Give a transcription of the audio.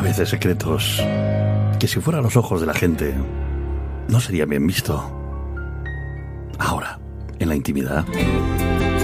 veces secretos que si fueran los ojos de la gente no sería bien visto. Ahora, en la intimidad,